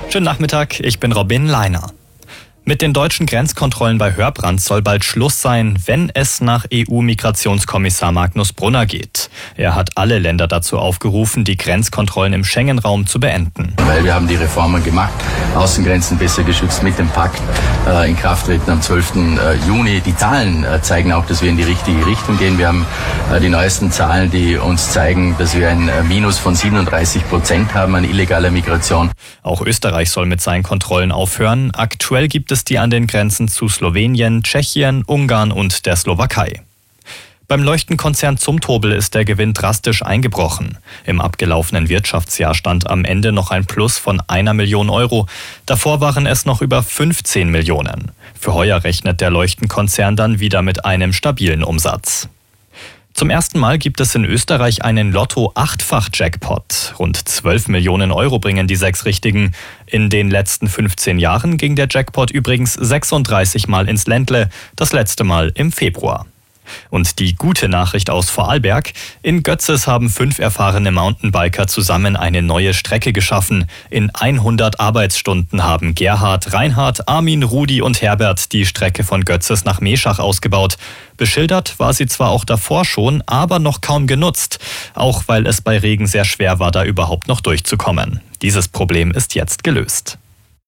Schönen Nachmittag, ich bin Robin Leiner. Mit den deutschen Grenzkontrollen bei Hörbrand soll bald Schluss sein, wenn es nach EU-Migrationskommissar Magnus Brunner geht. Er hat alle Länder dazu aufgerufen, die Grenzkontrollen im Schengen-Raum zu beenden. Weil wir haben die Reformen gemacht, Außengrenzen besser geschützt mit dem Pakt, in Kraft treten am 12. Juni. Die Zahlen zeigen auch, dass wir in die richtige Richtung gehen. Wir haben die neuesten Zahlen, die uns zeigen, dass wir ein Minus von 37% haben an illegaler Migration. Auch Österreich soll mit seinen Kontrollen aufhören. Aktuell gibt es die an den Grenzen zu Slowenien, Tschechien, Ungarn und der Slowakei. Beim Leuchtenkonzern Zumtobel ist der Gewinn drastisch eingebrochen. Im abgelaufenen Wirtschaftsjahr stand am Ende noch ein Plus von 1 Million Euro. Davor waren es noch über 15 Millionen. Für heuer rechnet der Leuchtenkonzern dann wieder mit einem stabilen Umsatz. Zum ersten Mal gibt es in Österreich einen Lotto-8-fach-Jackpot. Rund 12 Millionen Euro bringen die 6 Richtigen. In den letzten 15 Jahren ging der Jackpot übrigens 36 Mal ins Ländle, das letzte Mal im Februar. Und die gute Nachricht aus Vorarlberg: In Götzes haben 5 erfahrene Mountainbiker zusammen eine neue Strecke geschaffen. In 100 Arbeitsstunden haben Gerhard, Reinhard, Armin, Rudi und Herbert die Strecke von Götzes nach Meschach ausgebaut. Beschildert war sie zwar auch davor schon, aber noch kaum genutzt. Auch weil es bei Regen sehr schwer war, da überhaupt noch durchzukommen. Dieses Problem ist jetzt gelöst.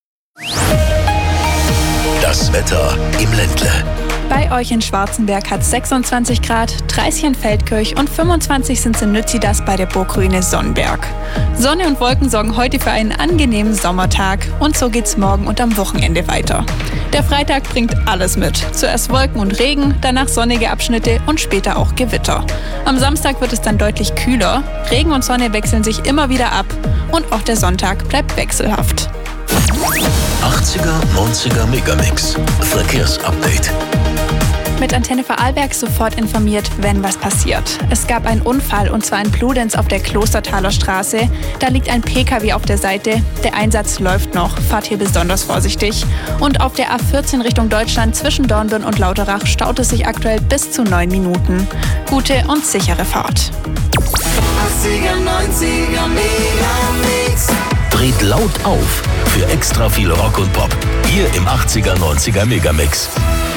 Das Wetter im Ländle. Bei euch in Schwarzenberg hat es 26 Grad, 30 in Feldkirch und 25 sind es in Nützidas bei der Burgruine Sonnberg. Sonne und Wolken sorgen heute für einen angenehmen Sommertag und so geht's morgen und am Wochenende weiter. Der Freitag bringt alles mit. Zuerst Wolken und Regen, danach sonnige Abschnitte und später auch Gewitter. Am Samstag wird es dann deutlich kühler. Regen und Sonne wechseln sich immer wieder ab und auch der Sonntag bleibt wechselhaft. 80er, 90er Megamix. Verkehrsupdate. Mit Antenne Vorarlberg sofort informiert, wenn was passiert. Es gab einen Unfall und zwar in Bludenz auf der Klostertaler Straße. Da liegt ein PKW auf der Seite. Der Einsatz läuft noch. Fahrt hier besonders vorsichtig. Und auf der A14 Richtung Deutschland zwischen Dornbirn und Lauterach staut es sich aktuell bis zu 9 Minuten. Gute und sichere Fahrt. 80er, 90er Megamix. Dreht laut auf für extra viel Rock und Pop. Hier im 80er, 90er Megamix.